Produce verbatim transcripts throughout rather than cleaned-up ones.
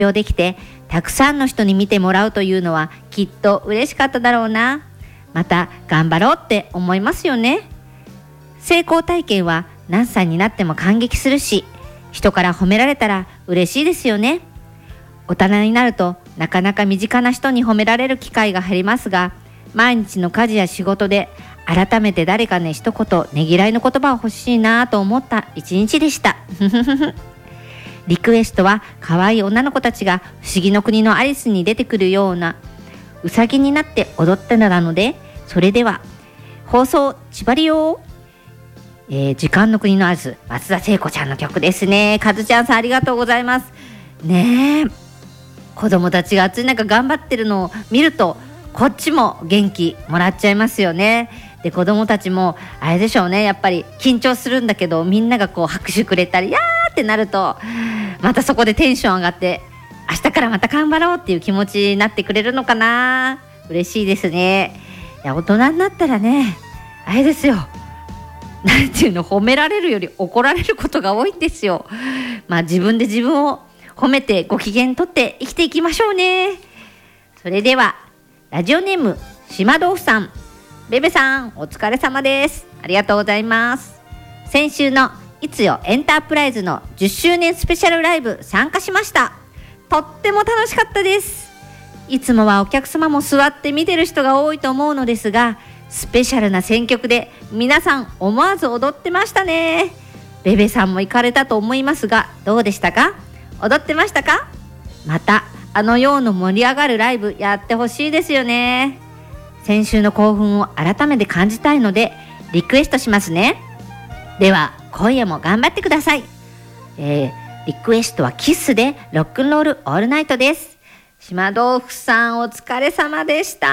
表できてたくさんの人に見てもらうというのはきっと嬉しかっただろうな。また頑張ろうって思いますよね。成功体験は何歳になっても感激するし、人から褒められたら嬉しいですよね。大人になるとなかなか身近な人に褒められる機会が減りますが、毎日の家事や仕事で改めて誰かね一言ねぎらいの言葉を欲しいなと思った一日でしたリクエストは可愛い女の子たちが不思議の国のアリスに出てくるようなウサギになって踊ったのなので、それでは放送ちばりよ、えー、時間の国のアリス、松田聖子ちゃんの曲ですね。かずちゃんさんありがとうございますね。え子供たちが暑い中頑張ってるのを見るとこっちも元気もらっちゃいますよね。で子供たちもあれでしょうね、やっぱり緊張するんだけど、みんながこう拍手くれたりやーってなるとまたそこでテンション上がって明日からまた頑張ろうっていう気持ちになってくれるのかな。嬉しいですね。いや大人になったらね、あれですよ、なんていうの、褒められるより怒られることが多いんですよ。まあ自分で自分を褒めてご機嫌とって生きていきましょうね。それではラジオネーム島豆腐さん、ベベさんお疲れ様です。ありがとうございます。先週のいつよエンタープライズのじゅっしゅうねんスペシャルライブ参加しました。とっても楽しかったです。いつもはお客様も座って見てる人が多いと思うのですが、スペシャルな選曲で皆さん思わず踊ってましたね。ベベさんも行かれたと思いますがどうでしたか？踊ってましたか？またあのような盛り上がるライブやってほしいですよね。先週の興奮を改めて感じたいのでリクエストしますね。では今夜も頑張ってください。えー、リクエストはキスでロックンロールオールナイトです。島豆腐さんお疲れ様でした。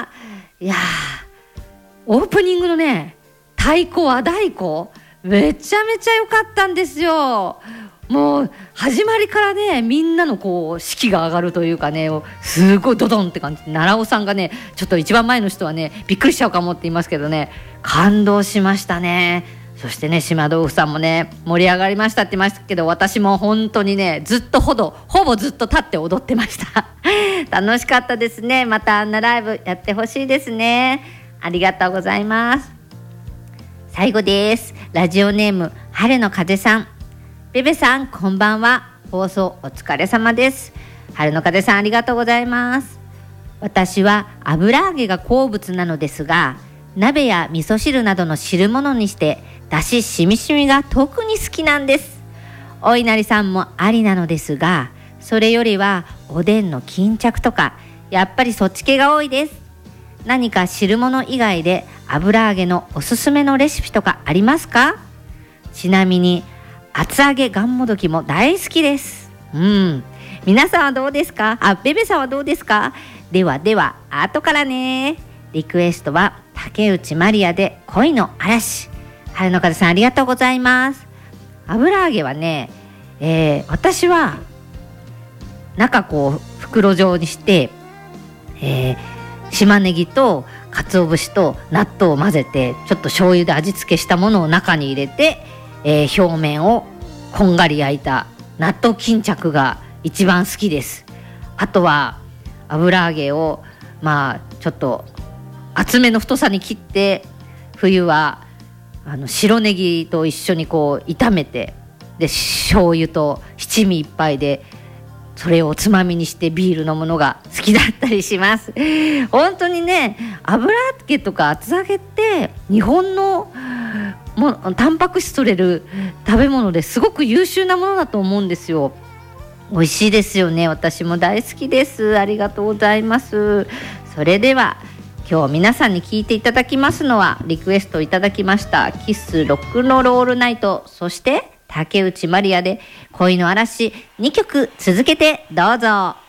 いやー、オープニングのね太鼓和太鼓めちゃめちゃ良かったんですよ。もう始まりからね、みんなのこう士気が上がるというかね、すごいドドンって感じで、奈良尾さんがねちょっと一番前の人はねびっくりしちゃうかもって言いますけどね、感動しましたね。そしてね島豆腐さんもね盛り上がりましたって言いましたけど、私も本当にねずっとほどほぼずっと立って踊ってました楽しかったですね。またあんなライブやってほしいですね。ありがとうございます。最後です。ラジオネーム春の風さん、ベベさんこんばんは。放送お疲れ様です。春の風さんありがとうございます。私は油揚げが好物なのですが、鍋や味噌汁などの汁物にしてだししみしみが特に好きなんです。お稲荷さんもありなのですが、それよりはおでんの巾着とかやっぱりそっち系が多いです。何か汁物以外で油揚げのおすすめのレシピとかありますか？ちなみに厚揚げがんもどきも大好きです。うん、皆さんはどうですか？あ、ベベさんはどうですか？ではでは後からね。リクエストは竹内まりやで恋の嵐。春の風さんありがとうございます。油揚げはね、えー、私は中こう袋状にして、えー、島ネギと鰹節と納豆を混ぜてちょっと醤油で味付けしたものを中に入れて、えー、表面をこんがり焼いた納豆巾着が一番好きです。あとは油揚げをまあちょっと厚めの太さに切って、冬はあの白ネギと一緒にこう炒めて、で醤油と七味いっぱいでそれをおつまみにしてビール飲むのが好きだったりします本当にね、油揚げとか厚揚げって日本のもタンパク質取れる食べ物ですごく優秀なものだと思うんですよ。美味しいですよね。私も大好きです。ありがとうございます。それでは今日皆さんに聞いていただきますのは、リクエストいただきましたキスロックンロールオールナイト、そして竹内まりやで恋の嵐、にきょく続けてどうぞ。